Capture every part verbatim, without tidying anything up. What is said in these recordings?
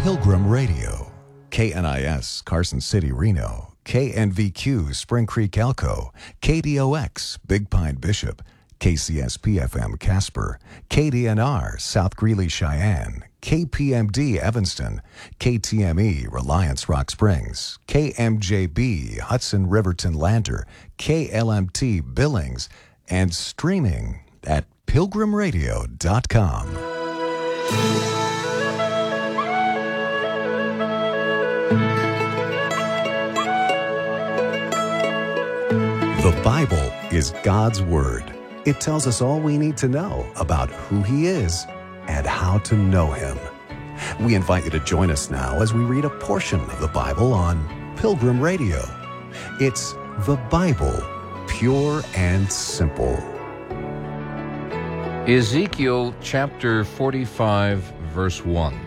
Pilgrim Radio, K N I S Carson City, Reno, K N V Q Spring Creek, Elko, K D O X Big Pine Bishop, K C S P F M Casper, K D N R South Greeley, Cheyenne, K P M D Evanston, K T M E Reliance Rock Springs, K M J B Hudson Riverton Lander, K L M T Billings, and streaming at pilgrim radio dot com. The Bible is God's Word. It tells us all we need to know about who He is and how to know Him. We invite you to join us now as we read a portion of the Bible on Pilgrim Radio. It's the Bible, pure and simple. Ezekiel chapter forty-five, verse one.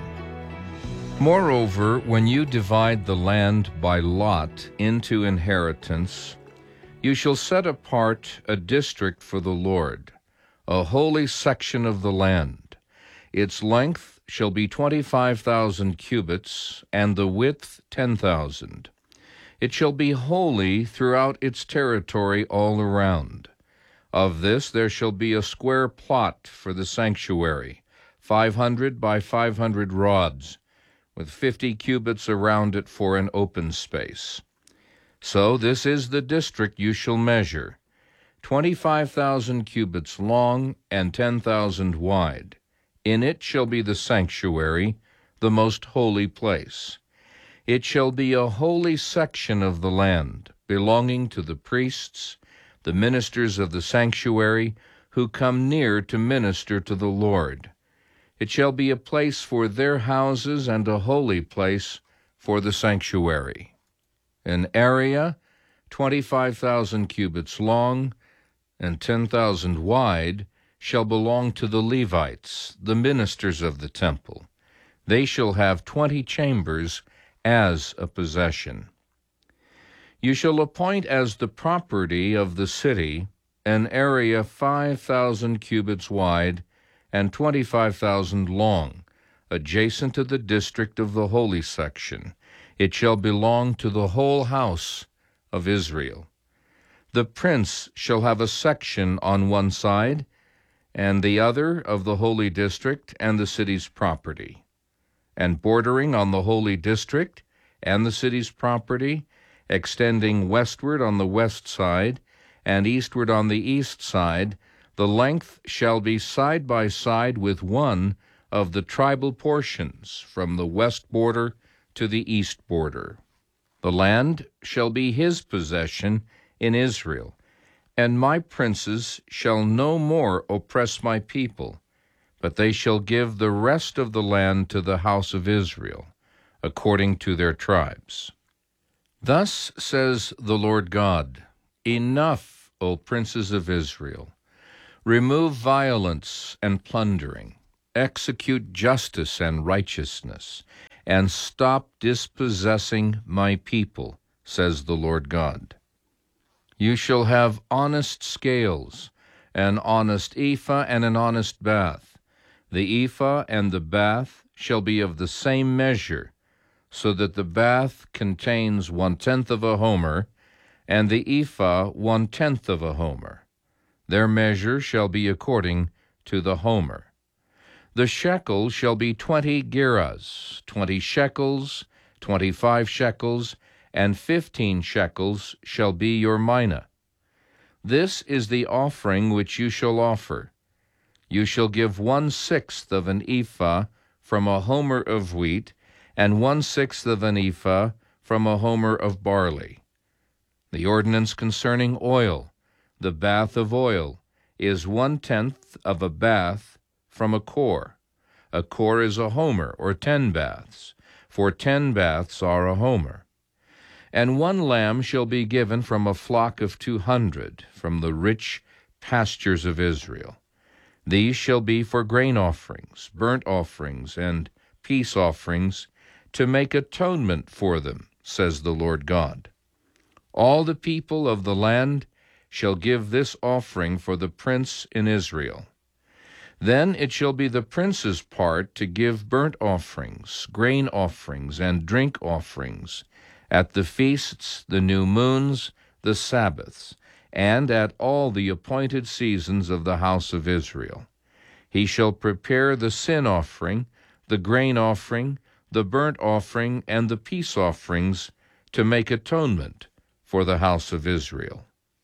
Moreover, when you divide the land by lot into inheritance, you shall set apart a district for the Lord, a holy section of the land. Its length shall be twenty-five thousand cubits, and the width ten thousand. It shall be holy throughout its territory all around. Of this there shall be a square plot for the sanctuary, five hundred by five hundred rods, with fifty cubits around it for an open space. So this is the district you shall measure, twenty-five thousand cubits long and ten thousand wide. In it shall be the sanctuary, the most holy place. It shall be a holy section of the land, belonging to the priests, the ministers of the sanctuary, who come near to minister to the Lord. It shall be a place for their houses and a holy place for the sanctuary. An area twenty-five thousand cubits long and ten thousand wide shall belong to the Levites, the ministers of the temple. They shall have twenty chambers as a possession. You shall appoint as the property of the city an area five thousand cubits wide and twenty-five thousand long, adjacent to the district of the holy section. It shall belong to the whole house of Israel. The prince shall have a section on one side, and the other of the holy district and the city's property. And bordering on the holy district and the city's property, extending westward on the west side and eastward on the east side, the length shall be side by side with one of the tribal portions from the west border to the east border. The land shall be his possession in Israel, and my princes shall no more oppress my people, but they shall give the rest of the land to the house of Israel, according to their tribes. Thus says the Lord God, Enough, O princes of Israel! Remove violence and plundering, execute justice and righteousness, and stop dispossessing my people, says the Lord God. You shall have honest scales, an honest ephah and an honest bath. The ephah and the bath shall be of the same measure, so that the bath contains one-tenth of a homer, and the ephah one-tenth of a homer. Their measure shall be according to the homer. The shekel shall be twenty gerahs, twenty shekels, twenty-five shekels, and fifteen shekels shall be your mina. This is the offering which you shall offer. You shall give one-sixth of an ephah from a homer of wheat, and one-sixth of an ephah from a homer of barley. The ordinance concerning oil, the bath of oil, is one-tenth of a bath from a kor. A kor is a homer, or ten baths, for ten baths are a homer. And one lamb shall be given from a flock of two hundred, from the rich pastures of Israel. These shall be for grain offerings, burnt offerings, and peace offerings, to make atonement for them, says the Lord God. All the people of the land shall give this offering for the prince in Israel. Then it shall be the prince's part to give burnt offerings, grain offerings, and drink offerings, at the feasts, the new moons, the Sabbaths, and at all the appointed seasons of the house of Israel. He shall prepare the sin offering, the grain offering, the burnt offering, and the peace offerings, to make atonement for the house of Israel.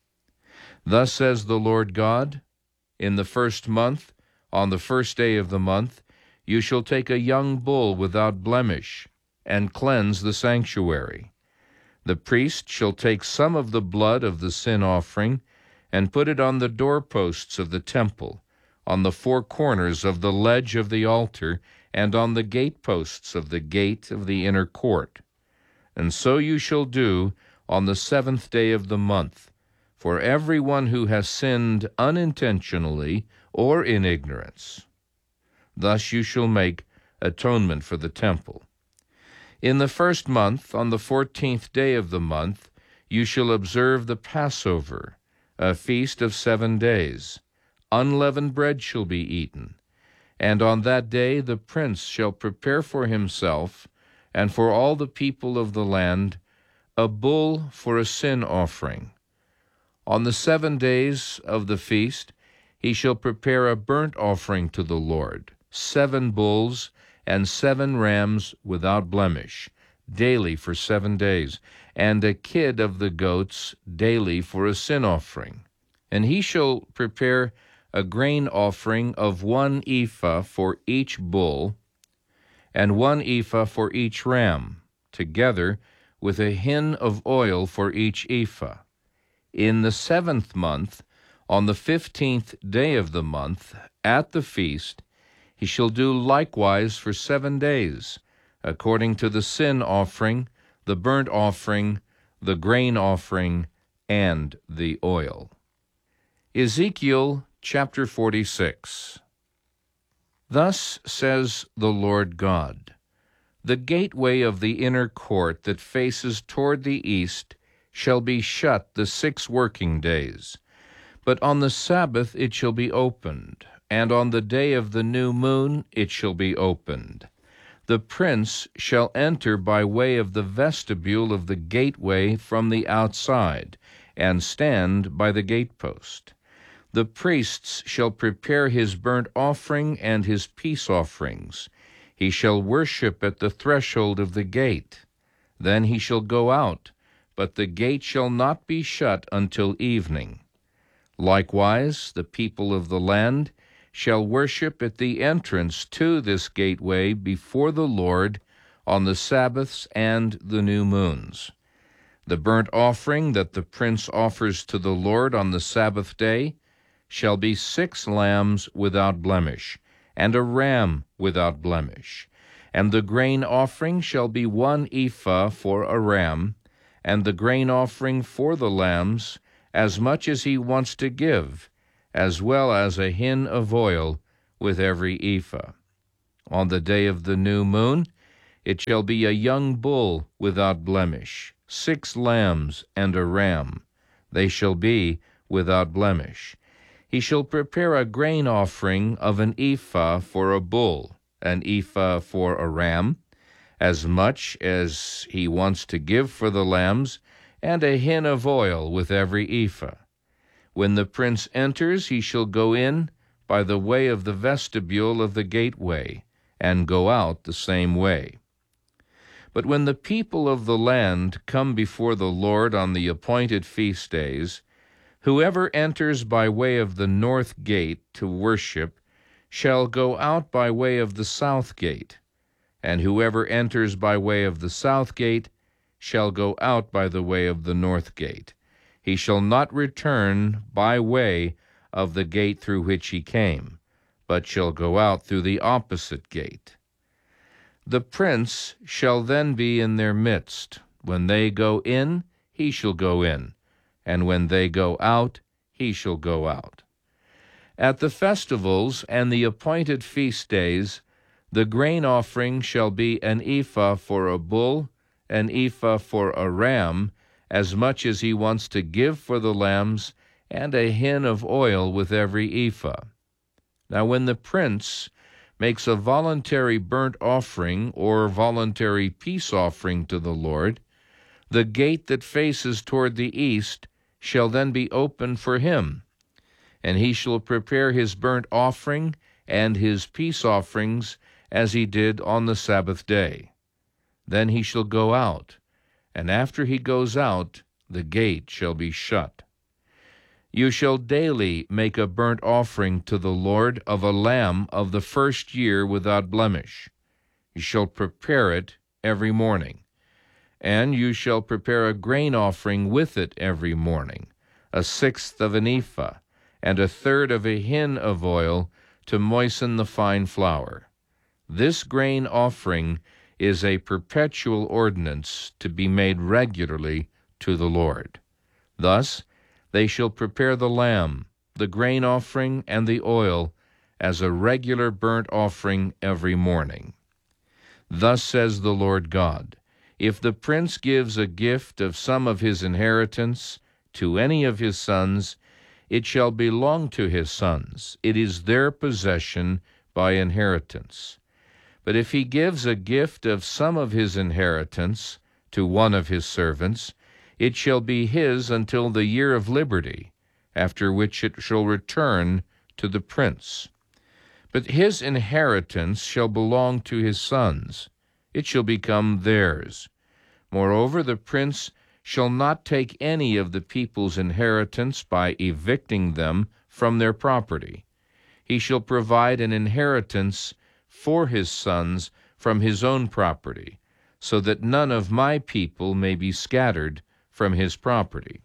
Thus says the Lord God, in the first month, on the first day of the month, you shall take a young bull without blemish, and cleanse the sanctuary. The priest shall take some of the blood of the sin offering, and put it on the doorposts of the temple, on the four corners of the ledge of the altar, and on the gateposts of the gate of the inner court. And so you shall do on the seventh day of the month, for every one who has sinned unintentionally or in ignorance. Thus you shall make atonement for the temple. In the first month, on the fourteenth day of the month, you shall observe the Passover, a feast of seven days. Unleavened bread shall be eaten. And on that day the prince shall prepare for himself, and for all the people of the land, a bull for a sin offering. On the seven days of the feast he shall prepare a burnt offering to the Lord, seven bulls and seven rams without blemish, daily for seven days, and a kid of the goats daily for a sin offering. And he shall prepare a grain offering of one ephah for each bull, and one ephah for each ram, together with a hin of oil for each ephah. In the seventh month, on the fifteenth day of the month, at the feast, he shall do likewise for seven days, according to the sin offering, the burnt offering, the grain offering, and the oil. Ezekiel chapter forty-six. Thus says the Lord God, the gateway of the inner court that faces toward the east shall be shut the six working days, but on the Sabbath it shall be opened, and on the day of the new moon it shall be opened. The prince shall enter by way of the vestibule of the gateway from the outside, and stand by the gatepost. The priests shall prepare his burnt offering and his peace offerings. He shall worship at the threshold of the gate. Then he shall go out, but the gate shall not be shut until evening. Likewise, the people of the land shall worship at the entrance to this gateway before the Lord on the Sabbaths and the new moons. The burnt offering that the prince offers to the Lord on the Sabbath day shall be six lambs without blemish, and a ram without blemish. And the grain offering shall be one ephah for a ram, and the grain offering for the lambs, as much as he wants to give, as well as a hin of oil with every ephah. On the day of the new moon it shall be a young bull without blemish, six lambs and a ram. They shall be without blemish. He shall prepare a grain offering of an ephah for a bull, an ephah for a ram, as much as he wants to give for the lambs, and a hin of oil with every ephah. When the prince enters, he shall go in by the way of the vestibule of the gateway, and go out the same way. But when the people of the land come before the Lord on the appointed feast days, whoever enters by way of the north gate to worship shall go out by way of the south gate, and whoever enters by way of the south gate shall go out by the way of the north gate. He shall not return by way of the gate through which he came, but shall go out through the opposite gate. The prince shall then be in their midst. When they go in, he shall go in, and when they go out, he shall go out. At the festivals and the appointed feast days, the grain offering shall be an ephah for a bull, an ephah for a ram, as much as he wants to give for the lambs, and a hin of oil with every ephah. Now when the prince makes a voluntary burnt offering or voluntary peace offering to the Lord, the gate that faces toward the east shall then be opened for him, and he shall prepare his burnt offering and his peace offerings as he did on the Sabbath day. Then he shall go out, and after he goes out, the gate shall be shut. You shall daily make a burnt offering to the Lord of a lamb of the first year without blemish. You shall prepare it every morning. And you shall prepare a grain offering with it every morning, a sixth of an ephah, and a third of a hin of oil to moisten the fine flour. This grain offering is a perpetual ordinance to be made regularly to the Lord. Thus they shall prepare the lamb, the grain offering, and the oil as a regular burnt offering every morning. Thus says the Lord God, if the prince gives a gift of some of his inheritance to any of his sons, it shall belong to his sons. It is their possession by inheritance. But if he gives a gift of some of his inheritance to one of his servants, it shall be his until the year of liberty, after which it shall return to the prince. But his inheritance shall belong to his sons. It shall become theirs. Moreover, the prince shall not take any of the people's inheritance by evicting them from their property. He shall provide an inheritance for his sons from his own property, so that none of my people may be scattered from his property.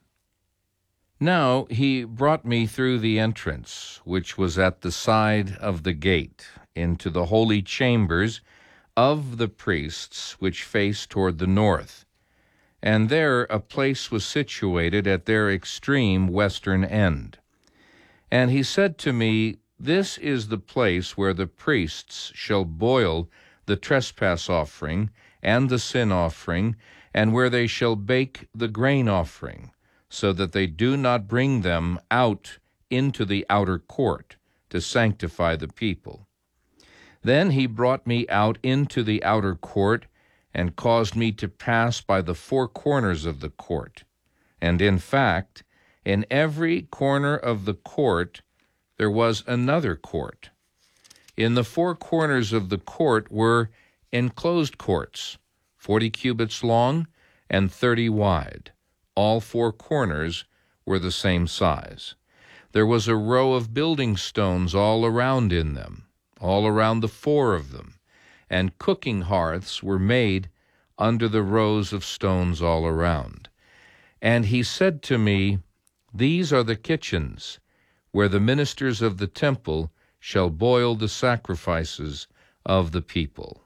Now he brought me through the entrance, which was at the side of the gate, into the holy chambers of the priests, which face toward the north. And there a place was situated at their extreme western end. And he said to me, this is the place where the priests shall boil the trespass offering and the sin offering, and where they shall bake the grain offering, so that they do not bring them out into the outer court to sanctify the people. Then he brought me out into the outer court, and caused me to pass by the four corners of the court. And in fact, in every corner of the court there was another court. In the four corners of the court were enclosed courts, forty cubits long and thirty wide. All four corners were the same size. There was a row of building stones all around in them, all around the four of them, and cooking hearths were made under the rows of stones all around. And he said to me, these are the kitchens where the ministers of the temple shall boil the sacrifices of the people.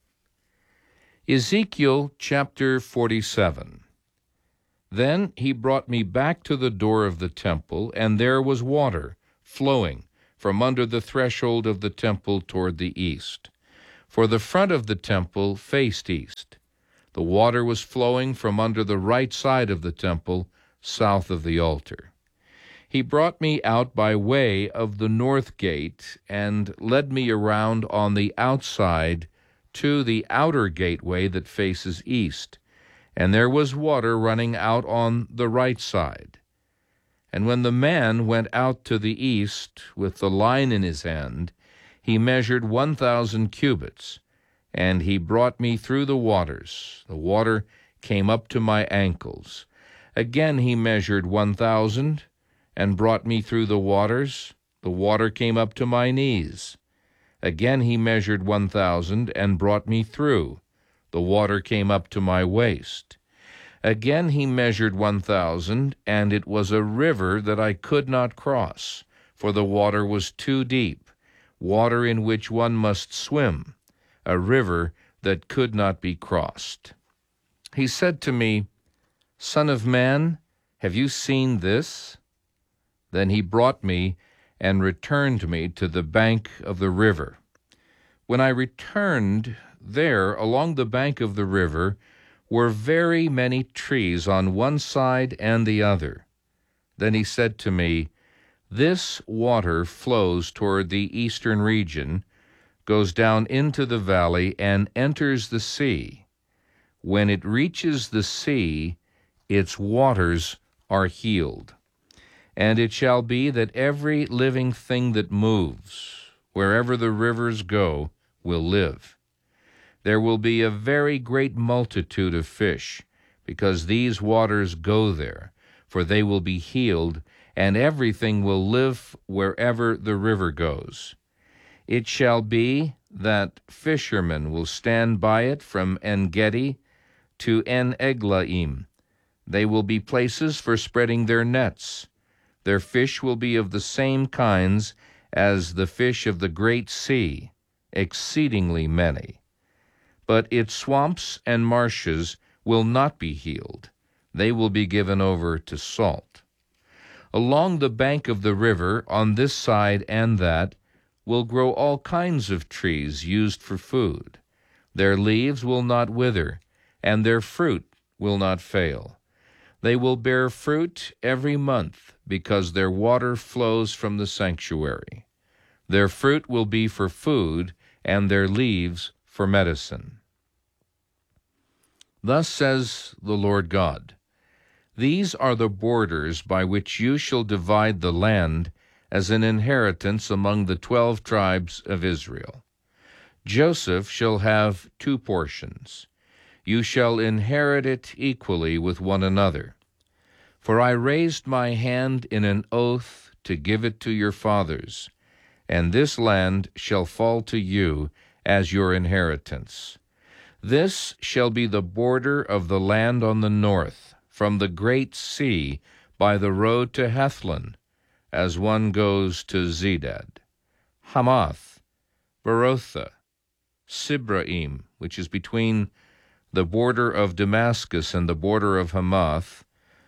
Ezekiel chapter forty-seven. Then he brought me back to the door of the temple, and there was water flowing from under the threshold of the temple toward the east. For the front of the temple faced east. The water was flowing from under the right side of the temple, south of the altar. He brought me out by way of the north gate, and led me around on the outside to the outer gateway that faces east, and there was water running out on the right side. And when the man went out to the east with the line in his hand, he measured one thousand cubits, and he brought me through the waters. The water came up to my ankles. Again he measured one thousand, and brought me through the waters. The water came up to my knees. Again he measured one thousand, and brought me through. The water came up to my waist. Again he measured one thousand, and it was a river that I could not cross, for the water was too deep, water in which one must swim, a river that could not be crossed. He said to me, Son of man, have you seen this? Then he brought me and returned me to the bank of the river. When I returned, there, along the bank of the river, were very many trees on one side and the other. Then he said to me, This water flows toward the eastern region, goes down into the valley, and enters the sea. When it reaches the sea, its waters are healed. And it shall be that every living thing that moves, wherever the rivers go, will live. There will be a very great multitude of fish, because these waters go there, for they will be healed, and everything will live wherever the river goes. It shall be that fishermen will stand by it from En-gedi to En-eglaim. They will be places for spreading their nets. Their fish will be of the same kinds as the fish of the great sea, exceedingly many. But its swamps and marshes will not be healed. They will be given over to salt. Along the bank of the river, on this side and that, will grow all kinds of trees used for food. Their leaves will not wither, and their fruit will not fail. They will bear fruit every month, because their water flows from the sanctuary. Their fruit will be for food, and their leaves for medicine. Thus says the Lord God, These are the borders by which you shall divide the land as an inheritance among the twelve tribes of Israel. Joseph shall have two portions. You shall inherit it equally with one another. For I raised my hand in an oath to give it to your fathers, and this land shall fall to you as your inheritance. This shall be the border of the land on the north, from the great sea by the road to Hethlon, as one goes to Zedad, Hamath, Berotha, Sibraim, which is between the border of Damascus and the border of Hamath,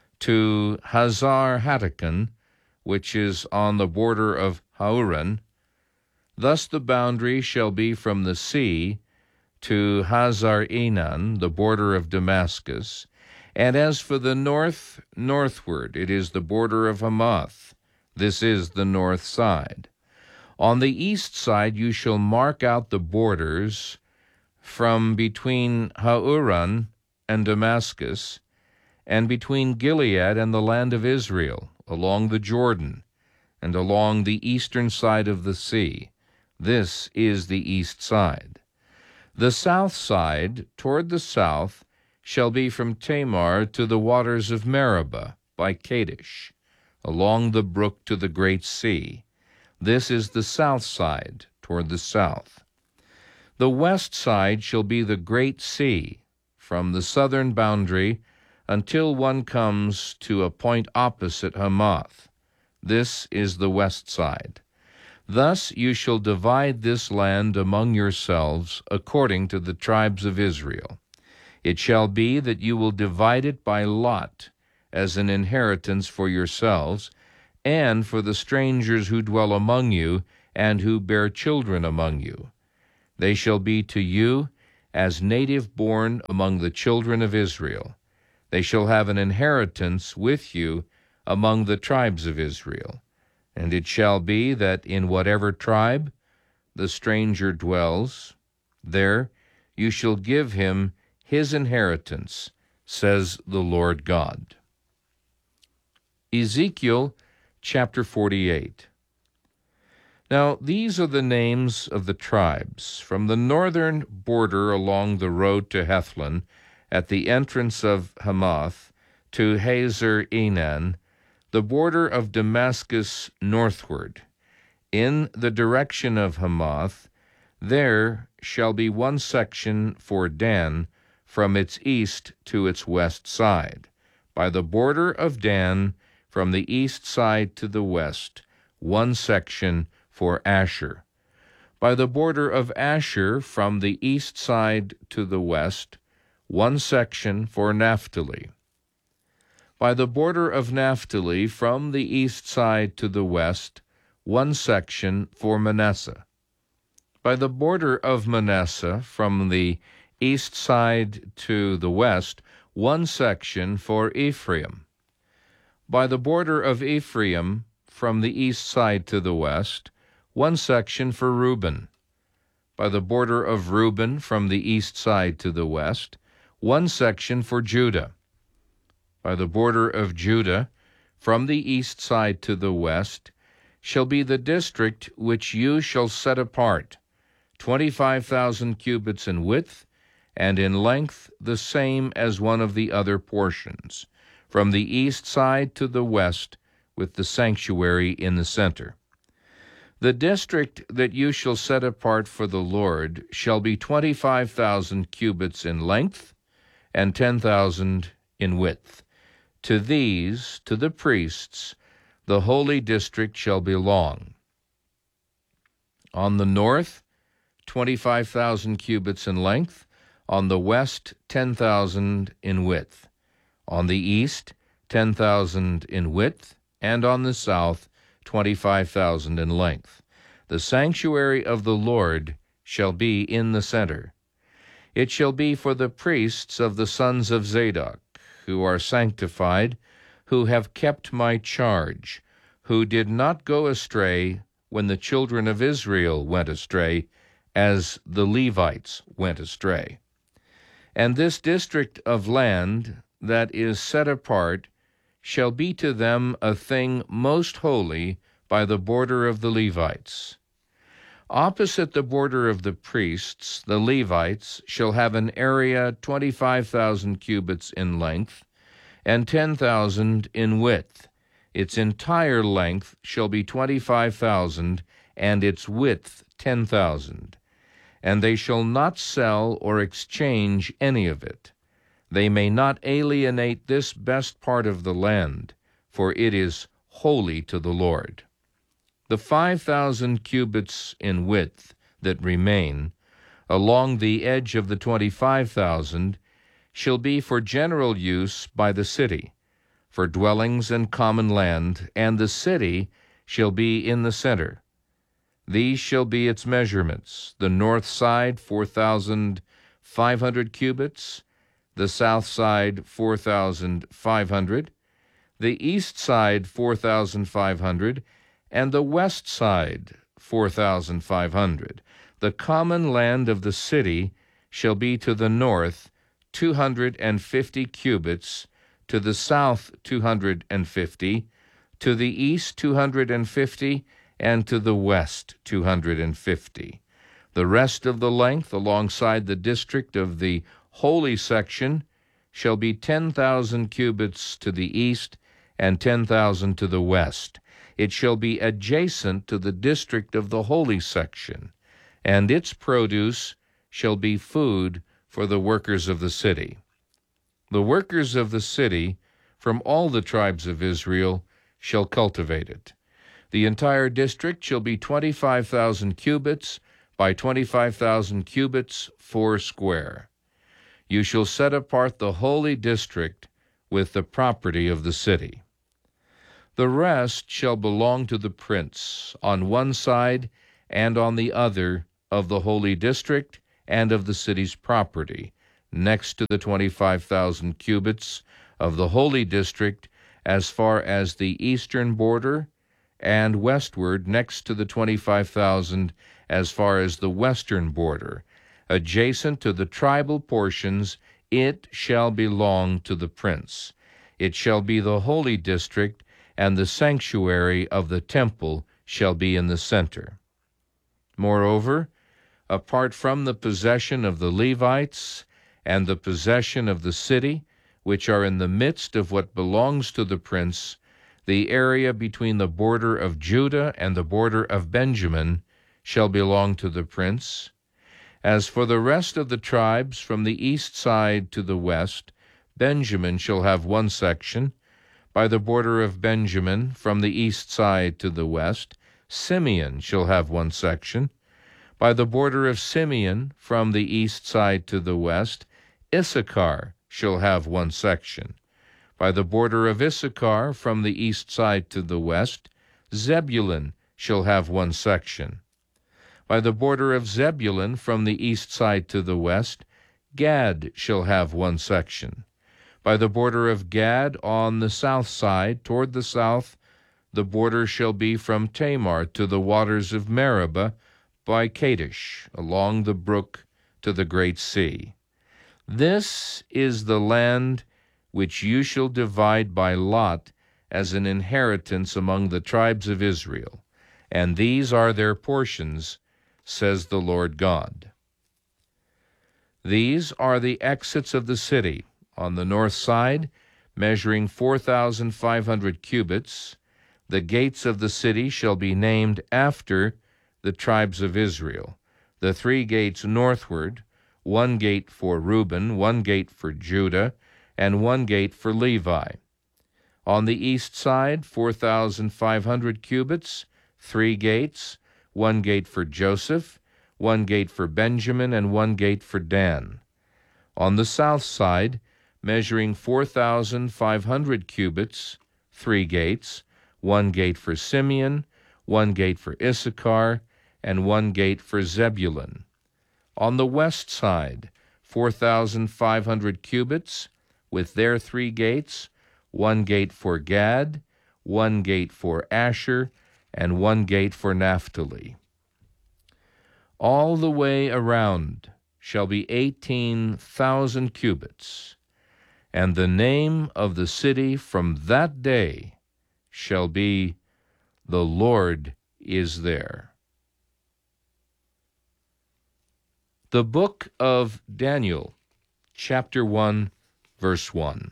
to Hazar Hatticon, which is on the border of Hauran. Thus the boundary shall be from the sea to Hazar Enan, the border of Damascus, and as for the north, northward, it is the border of Hamath. This is the north side. On the east side you shall mark out the borders from between Hauran and Damascus, and between Gilead and the land of Israel, along the Jordan, and along the eastern side of the sea. This is the east side. The south side, toward the south, shall be from Tamar to the waters of Meribah by Kadesh, along the brook to the great sea. This is the south side, toward the south. The west side shall be the great sea, from the southern boundary until one comes to a point opposite Hamath. This is the west side. Thus you shall divide this land among yourselves according to the tribes of Israel. It shall be that you will divide it by lot as an inheritance for yourselves, and for the strangers who dwell among you, and who bear children among you. They shall be to you as native born among the children of Israel. They shall have an inheritance with you among the tribes of Israel. And it shall be that in whatever tribe the stranger dwells, there you shall give him his inheritance, says the Lord God. Ezekiel chapter forty-eight. Now these are the names of the tribes, from the northern border along the road to Hethlon, at the entrance of Hamath, to Hazar Enan, the border of Damascus northward. In the direction of Hamath, there shall be one section for Dan from its east to its west side. By the border of Dan, from the east side to the west, one section for Asher. By the border of Asher, from the east side to the west, one section for Naphtali. By the border of Naphtali, from the east side to the west, one section for Manasseh. By the border of Manasseh, from the east side to the west, one section for Ephraim. By the border of Ephraim, from the east side to the west, one section for Reuben. By the border of Reuben from the east side to the west, one section for Judah. By the border of Judah, from the east side to the west, shall be the district which you shall set apart, twenty-five thousand cubits in width, and in length the same as one of the other portions, from the east side to the west, with the sanctuary in the center. The district that you shall set apart for the Lord shall be twenty-five thousand cubits in length, and ten thousand in width. To these, to the priests, the holy district shall belong. On the north, twenty-five thousand cubits in length, on the west, ten thousand in width, on the east, ten thousand in width, and on the south, twenty-five thousand in length. The sanctuary of the Lord shall be in the center. It shall be for the priests of the sons of Zadok, who are sanctified, who have kept my charge, who did not go astray when the children of Israel went astray, as the Levites went astray. And this district of land that is set apart shall be to them a thing most holy by the border of the Levites. Opposite the border of the priests, the Levites shall have an area twenty-five thousand cubits in length and ten thousand in width. Its entire length shall be twenty-five thousand, and its width ten thousand. And they shall not sell or exchange any of it. They may not alienate this best part of the land, for it is holy to the Lord. The five thousand cubits in width that remain, along the edge of the twenty-five thousand, shall be for general use by the city, for dwellings and common land, and the city shall be in the center. These shall be its measurements: the north side four thousand five hundred cubits, the south side four thousand five hundred, the east side four thousand five hundred, and the west side four thousand five hundred. The common land of the city shall be to the north two hundred and fifty cubits, to the south two hundred and fifty, to the east two hundred and fifty, and to the west two hundred and fifty. The rest of the length alongside the district of the holy section shall be ten thousand cubits to the east and ten thousand to the west. It shall be adjacent to the district of the holy section, and its produce shall be food for the workers of the city. The workers of the city from all the tribes of Israel shall cultivate it. The entire district shall be twenty-five thousand cubits by twenty-five thousand cubits four square. You shall set apart the holy district with the property of the city. The rest shall belong to the prince on one side and on the other of the holy district and of the city's property, next to the twenty-five thousand cubits of the holy district as far as the eastern border, and westward next to the twenty-five thousand as far as the western border. Adjacent to the tribal portions, it shall belong to the prince. It shall be the holy district, and the sanctuary of the temple shall be in the center. Moreover, apart from the possession of the Levites and the possession of the city, which are in the midst of what belongs to the prince, the area between the border of Judah and the border of Benjamin shall belong to the prince. As for the rest of the tribes from the east side to the west, Benjamin shall have one section. By the border of Benjamin from the east side to the west, Simeon shall have one section. By the border of Simeon from the east side to the west, Issachar shall have one section. By the border of Issachar from the east side to the west, Zebulun shall have one section. By the border of Zebulun from the east side to the west, Gad shall have one section. By the border of Gad on the south side toward the south, The border shall be from Tamar to the waters of Meribah by Kadesh, along the brook to the great sea. This is the land which you shall divide by lot as an inheritance among the tribes of Israel, and these are their portions, says the Lord God. These are the exits of the city. On the north side, measuring four thousand five hundred cubits, the gates of the city shall be named after the tribes of Israel. The three gates northward, one gate for Reuben, one gate for Judah, and one gate for Levi. On the east side, four thousand five hundred cubits, three gates, one gate for Joseph, one gate for Benjamin, and one gate for Dan. On the south side, measuring four thousand five hundred cubits, three gates, one gate for Simeon, one gate for Issachar, and one gate for Zebulun. On the west side, four thousand five hundred cubits, with their three gates, one gate for Gad, one gate for Asher, and one gate for Naphtali. All the way around shall be eighteen thousand cubits, and the name of the city from that day shall be, The Lord is there. The book of Daniel, chapter one, verse one.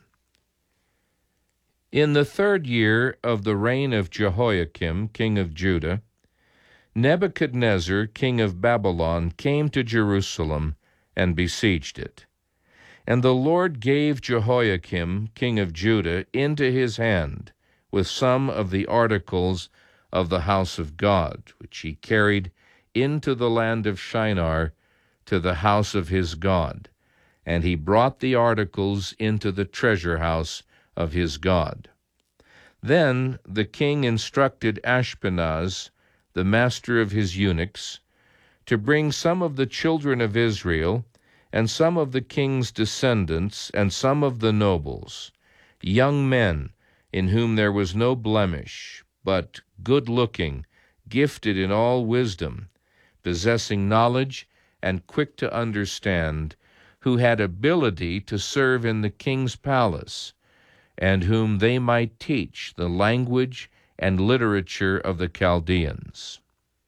In the third year of the reign of Jehoiakim, king of Judah, Nebuchadnezzar, king of Babylon, came to Jerusalem and besieged it. And the Lord gave Jehoiakim, king of Judah, into his hand with some of the articles of the house of God, which he carried into the land of Shinar to the house of his God. And he brought the articles into the treasure house of his God. Then the king instructed Ashpenaz, the master of his eunuchs, to bring some of the children of Israel, and some of the king's descendants, and some of the nobles, young men in whom there was no blemish, but good-looking, gifted in all wisdom, possessing knowledge and quick to understand, who had ability to serve in the king's palace, and whom they might teach the language and literature of the Chaldeans.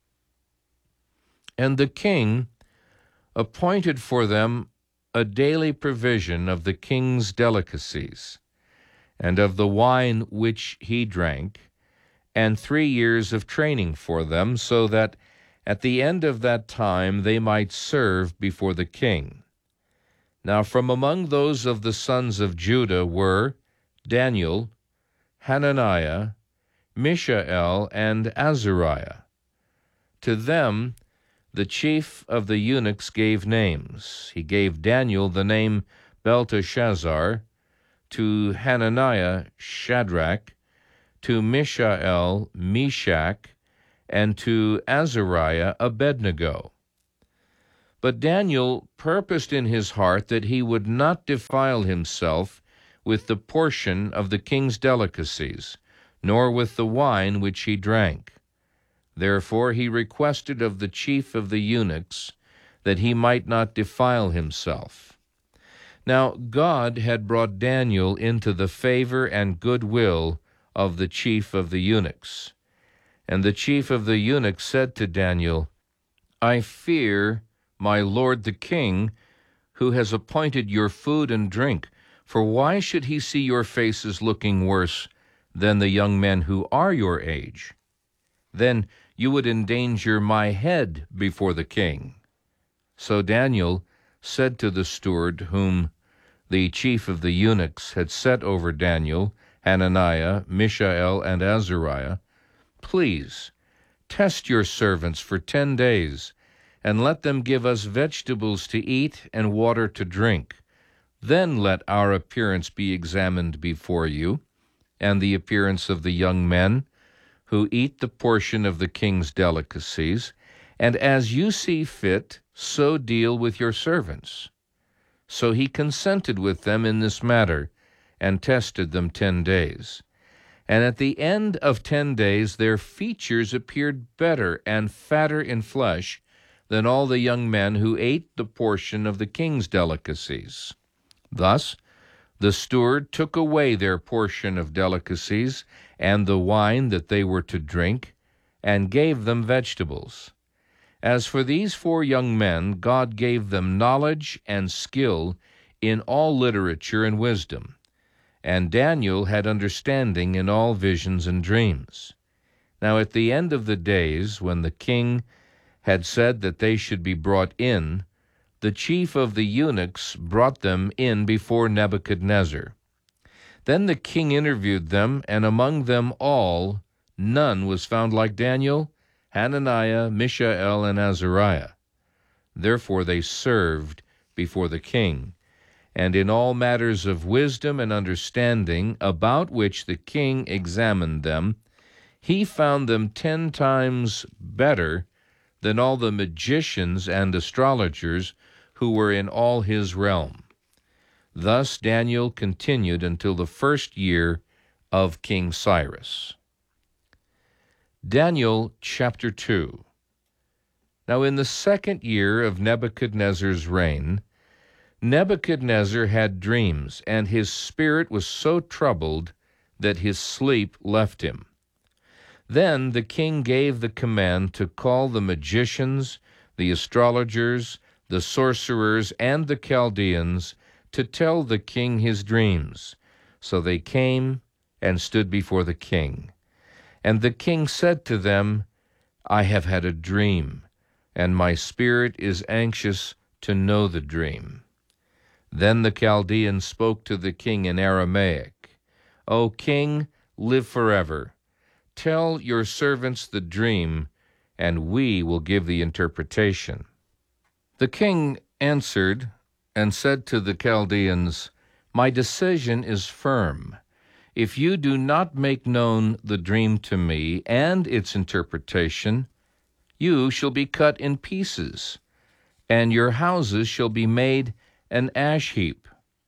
And the king appointed for them a daily provision of the king's delicacies, and of the wine which he drank, and three years of training for them, so that at the end of that time they might serve before the king. Now from among those of the sons of Judah were Daniel, Hananiah, Mishael, and Azariah. To them the chief of the eunuchs gave names. He gave Daniel the name Belteshazzar, to Hananiah Shadrach, to Mishael Meshach, and to Azariah Abednego. But Daniel purposed in his heart that he would not defile himself with the portion of the king's delicacies, nor with the wine which he drank. Therefore he requested of the chief of the eunuchs that he might not defile himself. Now God had brought Daniel into the favor and goodwill of the chief of the eunuchs. And the chief of the eunuchs said to Daniel, I fear my lord the king, who has appointed your food and drink, for why should he see your faces looking worse than the young men who are your age? Then you would endanger my head before the king. So Daniel said to the steward, whom the chief of the eunuchs had set over Daniel, Hananiah, Mishael, and Azariah, Please, test your servants for ten days, and let them give us vegetables to eat and water to drink. Then let our appearance be examined before you, and the appearance of the young men who eat the portion of the king's delicacies, and as you see fit, so deal with your servants. So he consented with them in this matter, and tested them ten days. And at the end of ten days their features appeared better and fatter in flesh than all the young men who ate the portion of the king's delicacies. Thus the steward took away their portion of delicacies and the wine that they were to drink, and gave them vegetables. As for these four young men, God gave them knowledge and skill in all literature and wisdom. And Daniel had understanding in all visions and dreams. Now at the end of the days, when the king had said that they should be brought in, the chief of the eunuchs brought them in before Nebuchadnezzar. Then the king interviewed them, and among them all none was found like Daniel, Hananiah, Mishael, and Azariah. Therefore they served before the king. And in all matters of wisdom and understanding, about which the king examined them, he found them ten times better than all the magicians and astrologers who were in all his realm. Thus Daniel continued until the first year of King Cyrus. Daniel chapter two. Now in the second year of Nebuchadnezzar's reign, Nebuchadnezzar had dreams, and his spirit was so troubled that his sleep left him. Then the king gave the command to call the magicians, the astrologers, the sorcerers, and the Chaldeans to tell the king his dreams. So they came and stood before the king. And the king said to them, I have had a dream, and my spirit is anxious to know the dream. Then the Chaldeans spoke to the king in Aramaic, O king, live forever. Tell your servants the dream, and we will give the interpretation. The king answered and said to the Chaldeans, My decision is firm. If you do not make known the dream to me and its interpretation, you shall be cut in pieces, and your houses shall be made an ash heap.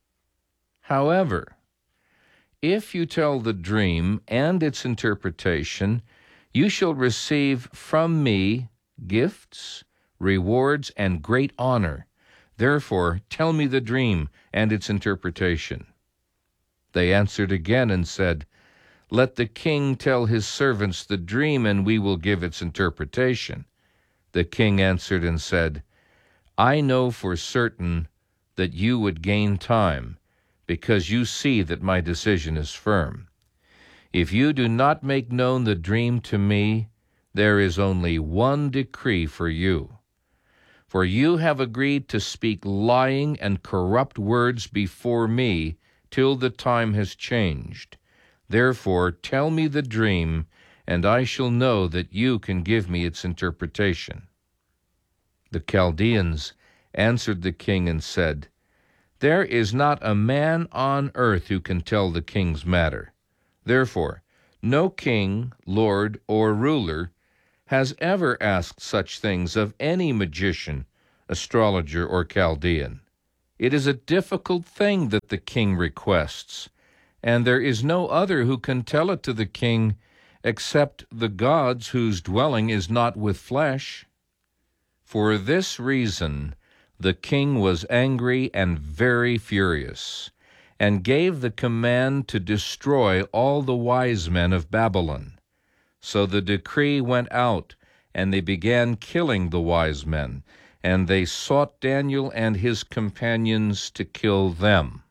However, if you tell the dream and its interpretation, you shall receive from me gifts, rewards, and great honor. Therefore, tell me the dream and its interpretation. They answered again and said, Let the king tell his servants the dream, and we will give its interpretation. The king answered and said, I know for certain that you would gain time, because you see that my decision is firm. If you do not make known the dream to me, there is only one decree for you. For you have agreed to speak lying and corrupt words before me till the time has changed. Therefore tell me the dream, and I shall know that you can give me its interpretation. The Chaldeans answered the king and said, There is not a man on earth who can tell the king's matter. Therefore, no king, lord, or ruler has ever asked such things of any magician, astrologer, or Chaldean. It is a difficult thing that the king requests, and there is no other who can tell it to the king except the gods whose dwelling is not with flesh. For this reason the king was angry and very furious, and gave the command to destroy all the wise men of Babylon. So the decree went out, and they began killing the wise men, and they sought Daniel and his companions to kill them.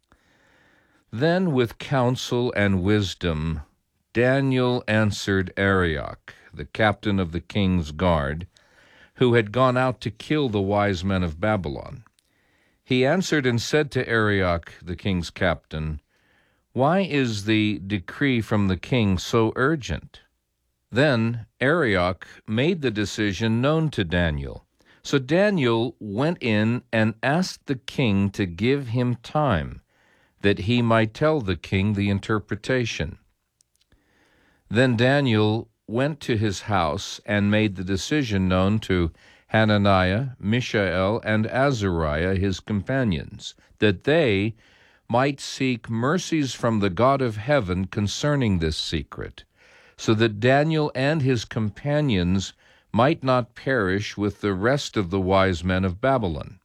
Then with counsel and wisdom Daniel answered Arioch, the captain of the king's guard, who had gone out to kill the wise men of Babylon. He answered and said to Arioch, the king's captain, Why is the decree from the king so urgent? Then Arioch made the decision known to Daniel. So Daniel went in and asked the king to give him time, that he might tell the king the interpretation. Then Daniel went to his house and made the decision known to Hananiah, Mishael, and Azariah, his companions, that they might seek mercies from the God of heaven concerning this secret, so that Daniel and his companions might not perish with the rest of the wise men of Babylon.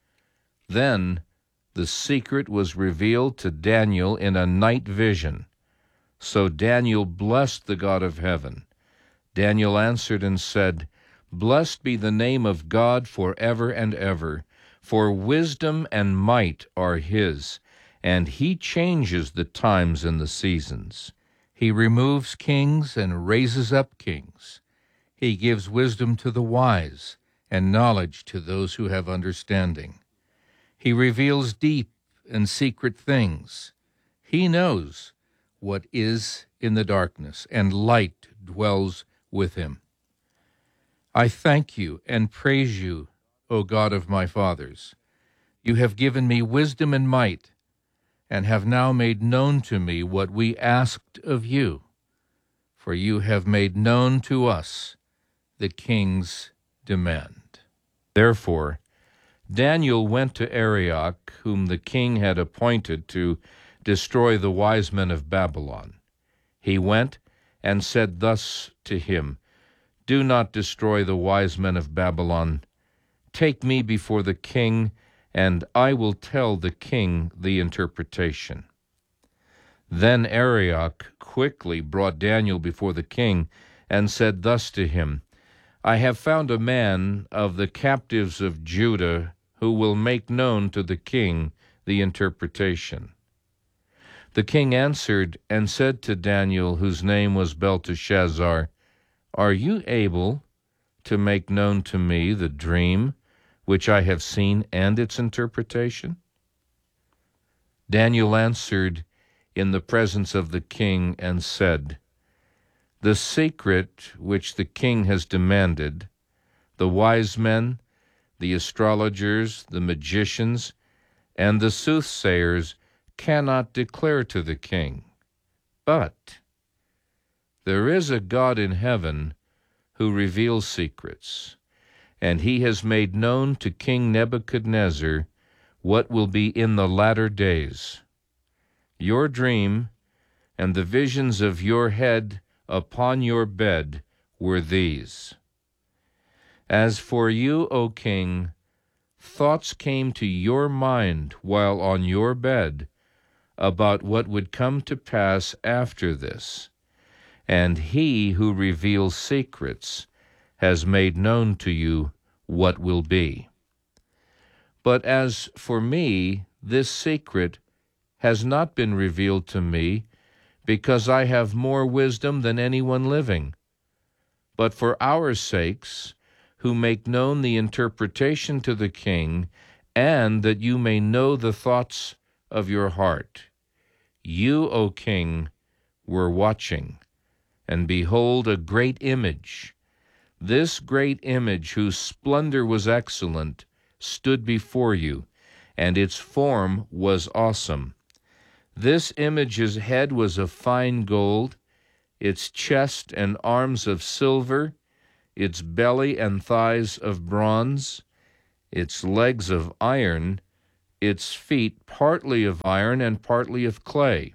Then the secret was revealed to Daniel in a night vision. So Daniel blessed the God of heaven. Daniel answered and said, Blessed be the name of God forever and ever, for wisdom and might are his, and he changes the times and the seasons. He removes kings and raises up kings. He gives wisdom to the wise and knowledge to those who have understanding. He reveals deep and secret things. He knows what is in the darkness, and light dwells with him. I thank you and praise you, O God of my fathers. You have given me wisdom and might, and have now made known to me what we asked of you. For you have made known to us the king's demand. Therefore, Daniel went to Arioch, whom the king had appointed to destroy the wise men of Babylon. He went and said thus to him, Do not destroy the wise men of Babylon. Take me before the king, and I will tell the king the interpretation. Then Arioch quickly brought Daniel before the king, and said thus to him, I have found a man of the captives of Judah who will make known to the king the interpretation. The king answered and said to Daniel, whose name was Belteshazzar, Are you able to make known to me the dream which I have seen and its interpretation? Daniel answered in the presence of the king and said, The secret which the king has demanded, the wise men, the astrologers, the magicians, and the soothsayers cannot declare to the king. But there is a God in heaven who reveals secrets, and he has made known to King Nebuchadnezzar what will be in the latter days. Your dream and the visions of your head upon your bed were these. As for you, O king, thoughts came to your mind while on your bed about what would come to pass after this, and he who reveals secrets has made known to you what will be. But as for me, this secret has not been revealed to me, because I have more wisdom than anyone living. But for our sakes, who make known the interpretation to the king, and that you may know the thoughts of your heart. You, O king, were watching, and behold a great image. This great image, whose splendor was excellent, stood before you, and its form was awesome. This image's head was of fine gold, its chest and arms of silver, its belly and thighs of bronze, its legs of iron, its feet partly of iron and partly of clay.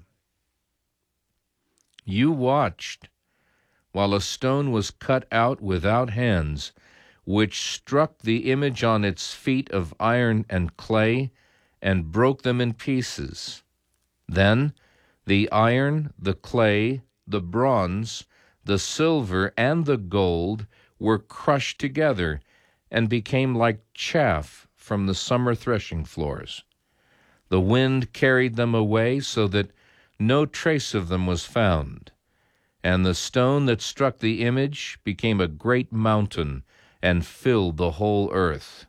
You watched while a stone was cut out without hands, which struck the image on its feet of iron and clay, and broke them in pieces. Then the iron, the clay, the bronze, the silver, and the gold were crushed together and became like chaff from the summer threshing floors. The wind carried them away so that no trace of them was found. And the stone that struck the image became a great mountain and filled the whole earth.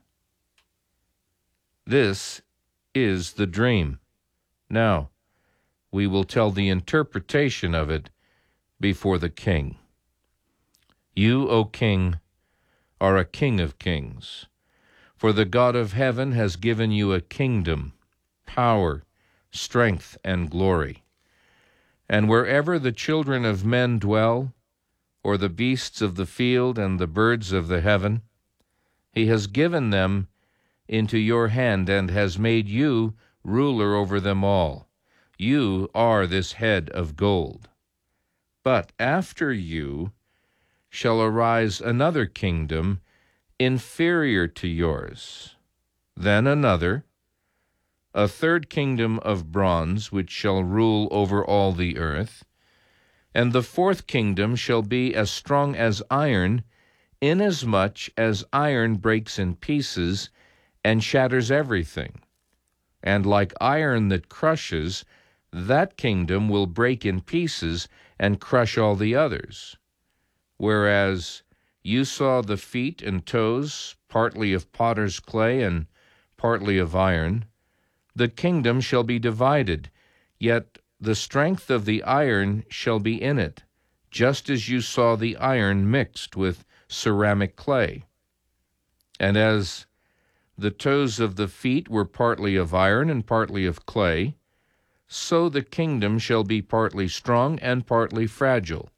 This is the dream. Now, we will tell the interpretation of it before the king. You, O king, are a king of kings, for the God of heaven has given you a kingdom, power, strength, and glory. And wherever the children of men dwell, or the beasts of the field and the birds of the heaven, he has given them into your hand and has made you ruler over them all. You are this head of gold. But after you shall arise another kingdom inferior to yours, then another, a third kingdom of bronze, which shall rule over all the earth, and the fourth kingdom shall be as strong as iron, inasmuch as iron breaks in pieces and shatters everything. And like iron that crushes, that kingdom will break in pieces and crush all the others. Whereas you saw the feet and toes, partly of potter's clay and partly of iron, the kingdom shall be divided, yet the strength of the iron shall be in it, just as you saw the iron mixed with ceramic clay. And as the toes of the feet were partly of iron and partly of clay, so the kingdom shall be partly strong and partly fragile.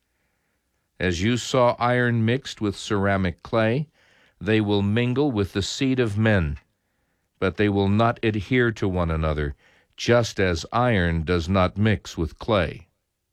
As you saw iron mixed with ceramic clay, they will mingle with the seed of men, but they will not adhere to one another, just as iron does not mix with clay.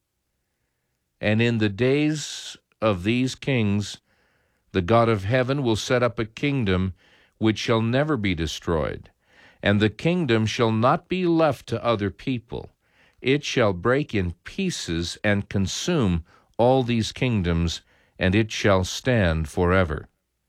And in the days of these kings, the God of heaven will set up a kingdom which shall never be destroyed, and the kingdom shall not be left to other people. It shall break in pieces and consume all these kingdoms, and it shall stand forever.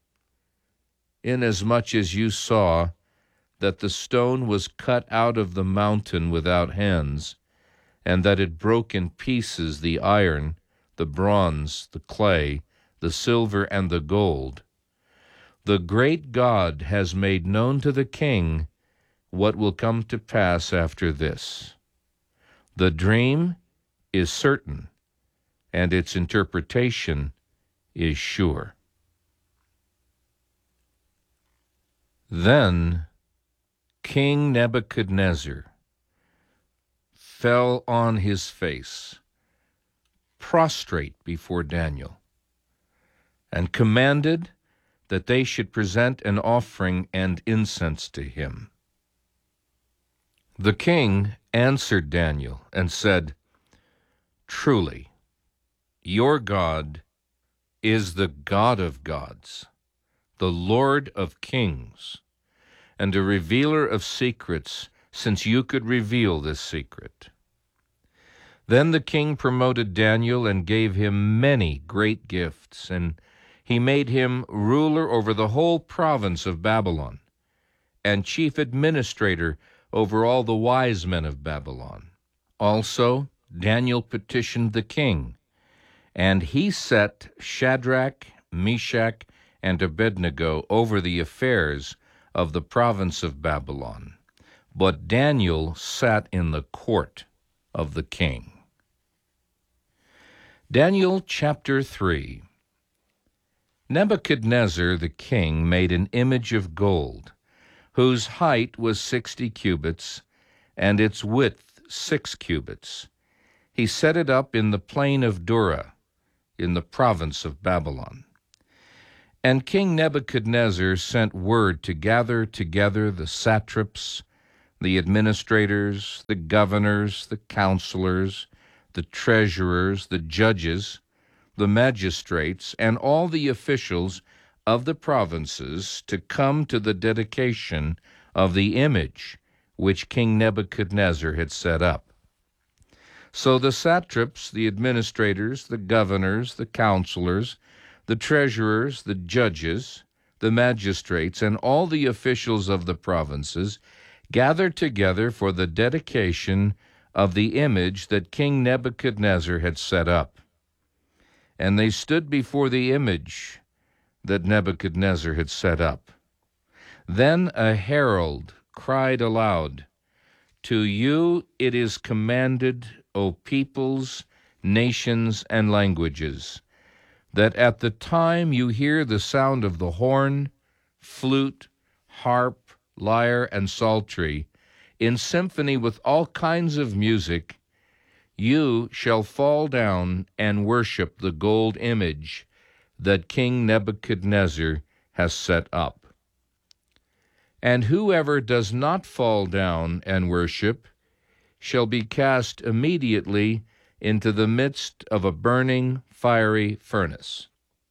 Inasmuch as you saw that the stone was cut out of the mountain without hands, and that it broke in pieces the iron, the bronze, the clay, the silver, and the gold, the great God has made known to the king what will come to pass after this. The dream is certain, and its interpretation is sure. Then King Nebuchadnezzar fell on his face, prostrate before Daniel, and commanded that they should present an offering and incense to him. The king answered Daniel and said, "Truly, your God is the God of gods, the Lord of kings, and a revealer of secrets, since you could reveal this secret." Then the king promoted Daniel and gave him many great gifts, and he made him ruler over the whole province of Babylon, and chief administrator over all the wise men of Babylon. Also, Daniel petitioned the king, and he set Shadrach, Meshach, and Abednego over the affairs of the province of Babylon. But Daniel sat in the court of the king. Daniel chapter three. Nebuchadnezzar the king made an image of gold, whose height was sixty cubits, and its width six cubits. He set it up in the plain of Dura, in the province of Babylon. And King Nebuchadnezzar sent word to gather together the satraps, the administrators, the governors, the counselors, the treasurers, the judges, the magistrates, and all the officials of the provinces to come to the dedication of the image which King Nebuchadnezzar had set up. So the satraps, the administrators, the governors, the counselors, the treasurers, the judges, the magistrates, and all the officials of the provinces gathered together for the dedication of the image that King Nebuchadnezzar had set up. And they stood before the image that Nebuchadnezzar had set up. Then a herald cried aloud, "To you it is commanded, O peoples, nations, and languages, that at the time you hear the sound of the horn, flute, harp, lyre, and psaltery, in symphony with all kinds of music, you shall fall down and worship the gold image that King Nebuchadnezzar has set up. And whoever does not fall down and worship shall be cast immediately into the midst of a burning fiery furnace.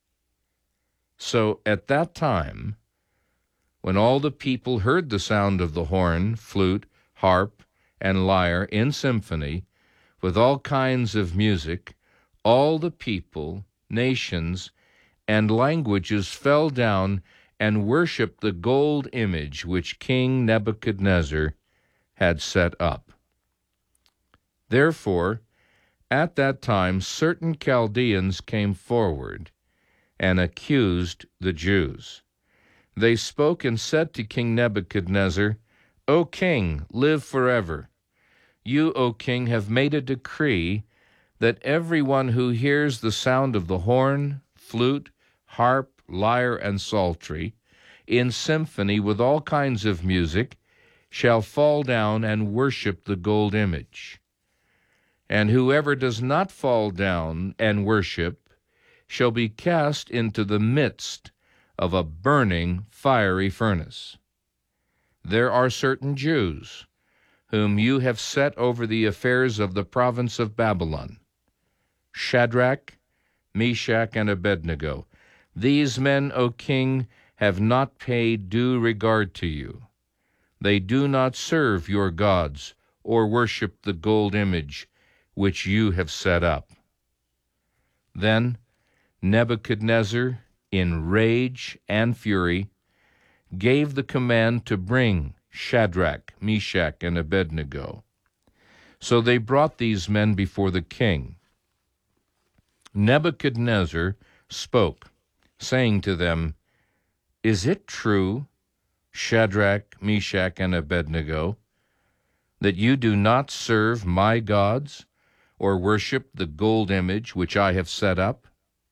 So at that time, when all the people heard the sound of the horn, flute, harp, and lyre in symphony, with all kinds of music, all the people, nations, and languages fell down and worshipped the gold image which King Nebuchadnezzar had set up. Therefore, at that time certain Chaldeans came forward and accused the Jews. They spoke and said to King Nebuchadnezzar, O king, live forever. You, O king, have made a decree that everyone who hears the sound of the horn, flute, harp, lyre, and psaltery, in symphony with all kinds of music, shall fall down and worship the gold image. And whoever does not fall down and worship shall be cast into the midst of a burning fiery furnace. There are certain Jews whom you have set over the affairs of the province of Babylon, Shadrach, Meshach, and Abednego. These men, O king, have not paid due regard to you. They do not serve your gods or worship the gold image which you have set up. Then Nebuchadnezzar, in rage and fury, gave the command to bring Shadrach, Meshach, and Abednego. So they brought these men before the king. Nebuchadnezzar spoke, saying to them, Is it true, Shadrach, Meshach, and Abednego, that you do not serve my gods or worship the gold image which I have set up?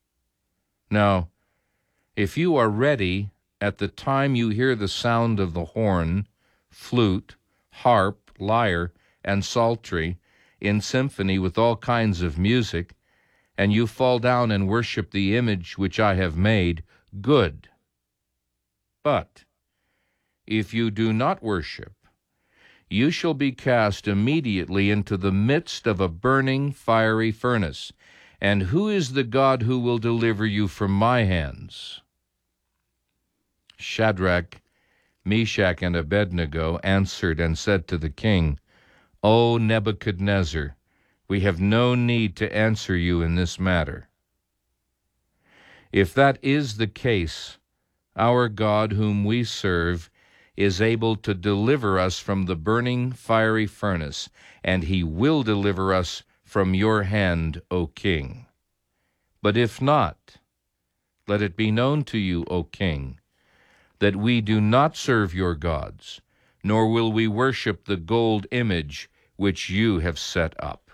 Now, if you are ready at the time you hear the sound of the horn, flute, harp, lyre, and psaltery in symphony with all kinds of music, and you fall down and worship the image which I have made, good. But if you do not worship, you shall be cast immediately into the midst of a burning fiery furnace. And who is the God who will deliver you from my hands? Shadrach, Meshach, and Abednego answered and said to the king, O Nebuchadnezzar, we have no need to answer you in this matter. If that is the case, our God whom we serve is able to deliver us from the burning fiery furnace, and he will deliver us from your hand, O king. But if not, let it be known to you, O king, that we do not serve your gods, nor will we worship the gold image which you have set up.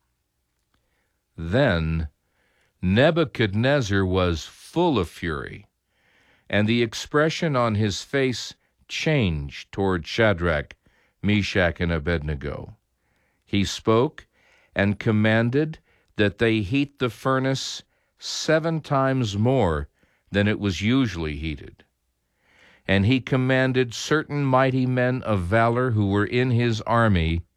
Then Nebuchadnezzar was full of fury, and the expression on his face changed toward Shadrach, Meshach, and Abednego. He spoke and commanded that they heat the furnace seven times more than it was usually heated. And he commanded certain mighty men of valor who were in his army